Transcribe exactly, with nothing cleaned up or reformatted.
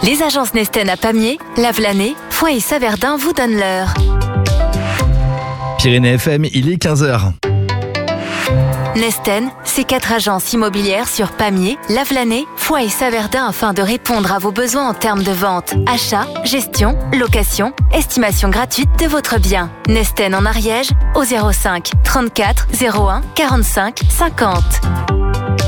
Les agences Nesten à Pamiers, Lavelanet, Foix et Saverdin vous donnent l'heure. Pyrénées F M, il est quinze heures. Nesten, c'est quatre agences immobilières sur Pamiers, Lavelanet, Foix et Saverdin afin de répondre à vos besoins en termes de vente, achat, gestion, location, estimation gratuite de votre bien. Nesten en Ariège au zéro cinq trente-quatre zéro un quarante-cinq cinquante.